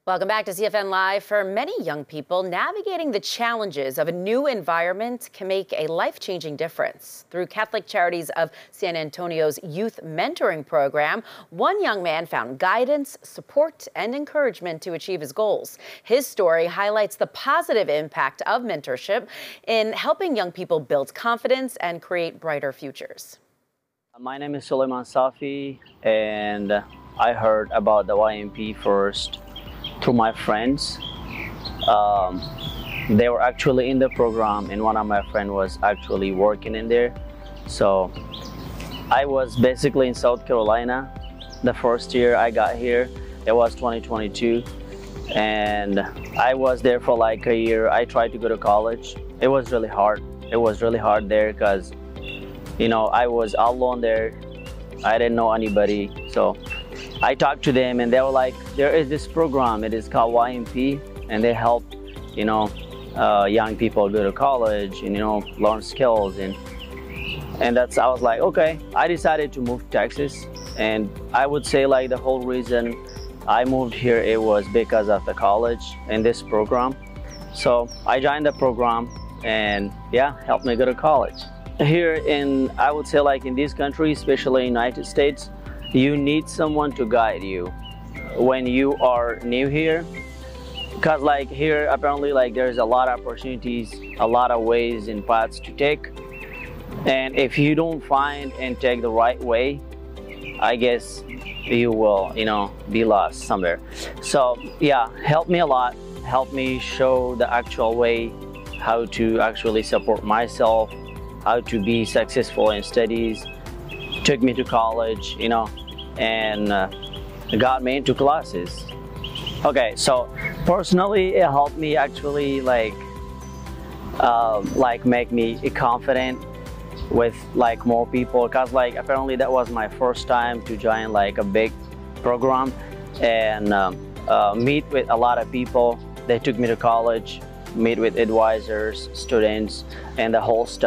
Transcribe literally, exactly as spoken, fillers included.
Welcome back to C F N Live. For many young people, navigating the challenges of a new environment can make a life-changing difference. Through Catholic Charities of San Antonio's Youth Mentoring Program, one young man found guidance, support, and encouragement to achieve his goals. His story highlights the positive impact of mentorship in helping young people build confidence and create brighter futures. My name is Suleiman Safi, and I heard about the Y M P first through my friends. Um, they were actually in the program, and one of my friends was actually working in there. So I was basically in South Carolina the first year I got here. It was twenty twenty-two, and I was there for like a year. I tried to go to college. It was really hard. It was really hard there because, you know, I was alone there. I didn't know anybody. So I talked to them, and they were like, there is this program, it is called Y M P, and they help, you know, uh, young people go to college and, you know, learn skills. And and that's, I was like, okay. I decided to move to Texas, and I would say like the whole reason I moved here, it was because of the college and this program. So I joined the program, and yeah, helped me go to college. Here in, I would say like in this country, especially United States, you need someone to guide you when you are new here, because like here apparently like there's a lot of opportunities, a lot of ways and paths to take, and if you don't find and take the right way, I guess you will, you know, be lost somewhere. So yeah, helped me a lot, helped me show the actual way how to actually support myself, how to be successful in studies, took me to college, you know, and uh, got me into classes. Okay, so personally, it helped me actually like, uh, like make me confident with like more people, cause like apparently that was my first time to join like a big program and um, uh, meet with a lot of people. They took me to college, meet with advisors, students, and the whole stuff.